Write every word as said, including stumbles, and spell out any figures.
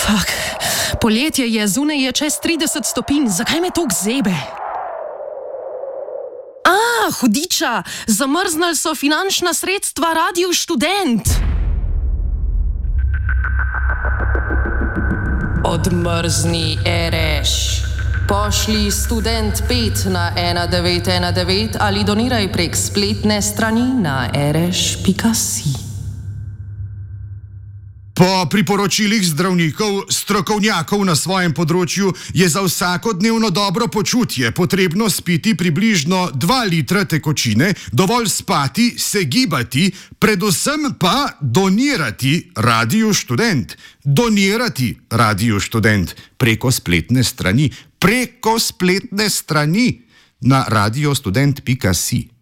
Fak, poletje je, zunaj je čez trideset stopinj, zakaj me toliko zebe? A, hudiča, zamrznali so finančna sredstva Radiu Študent. Odmrzni, Ereš. Pošli Student pet na ena devet ena devet ali doniraj prek spletne strani na ereš pika si. Po priporočilih zdravnikov, strokovnjakov na svojem področju je za vsakodnevno dobro počutje potrebno spiti približno dva litra tekočine, dovolj spati, se gibati, predvsem pa donirati Radiu Študent. Donirati Radiu Študent preko spletne strani, preko spletne strani na radio student pika si.